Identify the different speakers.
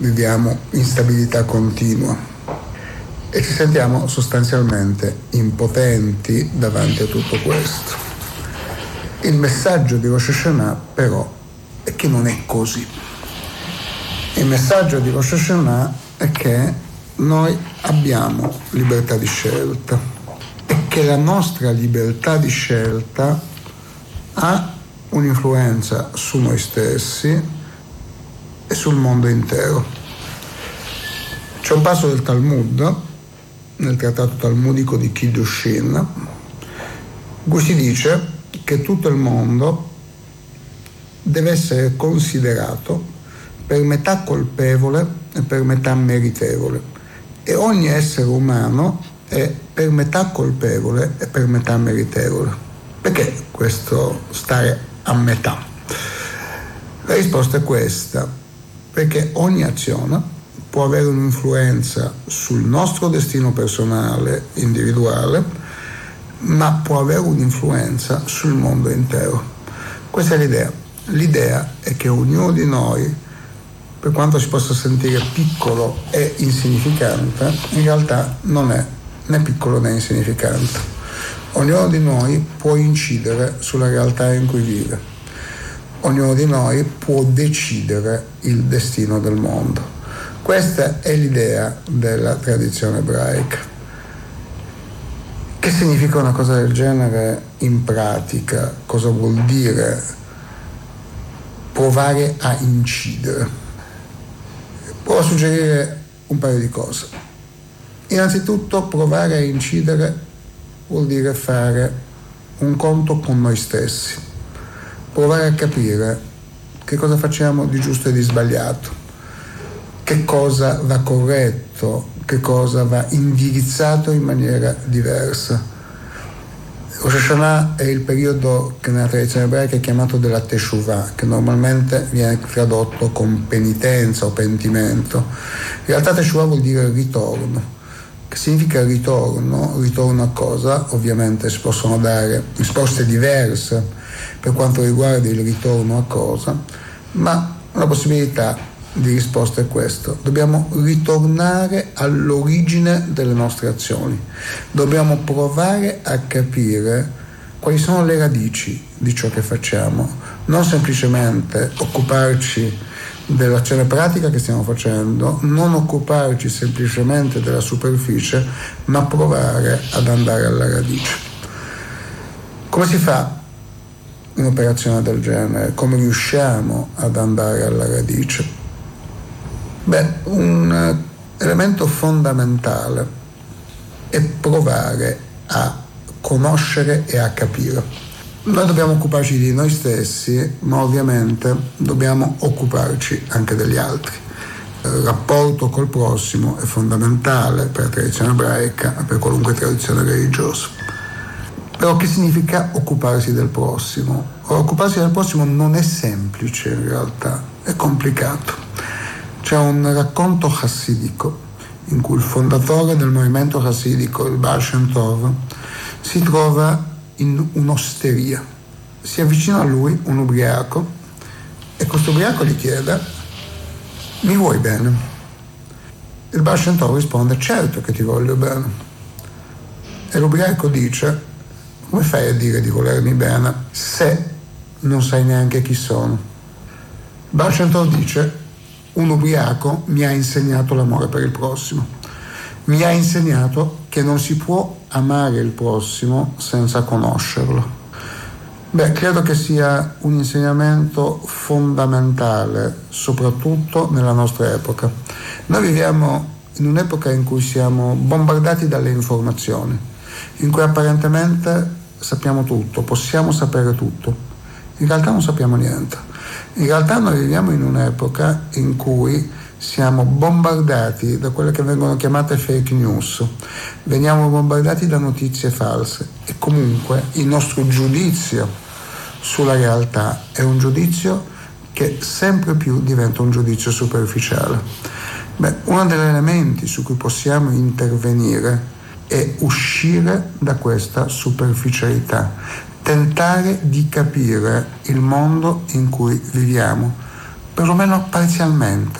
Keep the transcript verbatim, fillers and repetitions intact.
Speaker 1: viviamo instabilità continua e ci sentiamo sostanzialmente impotenti davanti a tutto questo. Il messaggio di Rosh Hashanah però è che non è così. Il messaggio di Rosh Hashanah è che noi abbiamo libertà di scelta e che la nostra libertà di scelta ha un'influenza su noi stessi e sul mondo intero. C'è un passo del Talmud, nel trattato talmudico di Kiddushin, in cui si dice che tutto il mondo deve essere considerato per metà colpevole e per metà meritevole, e ogni essere umano è per metà colpevole e per metà meritevole. Perché questo stare a metà? La risposta è questa: perché ogni azione può avere un'influenza sul nostro destino personale, individuale, ma può avere un'influenza sul mondo intero. Questa è l'idea. L'idea è che ognuno di noi, per quanto si possa sentire piccolo e insignificante, in realtà non è né piccolo né insignificante. Ognuno di noi può incidere sulla realtà in cui vive. Ognuno di noi può decidere il destino del mondo. Questa è l'idea della tradizione ebraica. Che significa una cosa del genere in pratica? Cosa vuol dire provare a incidere? Provo a suggerire un paio di cose. Innanzitutto, provare a incidere vuol dire fare un conto con noi stessi, provare a capire che cosa facciamo di giusto e di sbagliato, che cosa va corretto, che cosa va indirizzato in maniera diversa. Rosh Hashanah è il periodo che nella tradizione ebraica è chiamato della Teshuvah, che normalmente viene tradotto con penitenza o pentimento. In realtà Teshuvah vuol dire ritorno. Che significa ritorno? Ritorno a cosa? Ovviamente si possono dare risposte diverse per quanto riguarda il ritorno a cosa, ma una possibilità di risposta è questo: dobbiamo ritornare all'origine delle nostre azioni, dobbiamo provare a capire quali sono le radici di ciò che facciamo, non semplicemente occuparci dell'azione pratica che stiamo facendo, non occuparci semplicemente della superficie, ma provare ad andare alla radice. Come si fa un'operazione del genere? Come riusciamo ad andare alla radice? Beh, un elemento fondamentale è provare a conoscere e a capire. Noi dobbiamo occuparci di noi stessi, ma ovviamente dobbiamo occuparci anche degli altri. Il rapporto col prossimo è fondamentale per la tradizione ebraica e per qualunque tradizione religiosa. Però che significa occuparsi del prossimo? Occuparsi del prossimo non è semplice in realtà, è complicato. C'è un racconto chassidico in cui il fondatore del movimento chassidico, il Baal Shem Tov, si trova in un'osteria. Si avvicina a lui un ubriaco e questo ubriaco gli chiede: mi vuoi bene? Il Baal Shem Tov risponde: certo che ti voglio bene. E l'ubriaco dice: come fai a dire di volermi bene se non sai neanche chi sono? Il Baal Shem Tov dice: un ubriaco mi ha insegnato l'amore per il prossimo, mi ha insegnato che non si può amare il prossimo senza conoscerlo. Beh, credo che sia un insegnamento fondamentale, soprattutto nella nostra epoca. Noi viviamo in un'epoca in cui siamo bombardati dalle informazioni, in cui apparentemente sappiamo tutto, possiamo sapere tutto. In realtà non sappiamo niente. In realtà noi viviamo in un'epoca in cui siamo bombardati da quelle che vengono chiamate fake news, veniamo bombardati da notizie false e comunque il nostro giudizio sulla realtà è un giudizio che sempre più diventa un giudizio superficiale. Beh, uno degli elementi su cui possiamo intervenire è uscire da questa superficialità, tentare di capire il mondo in cui viviamo, perlomeno parzialmente,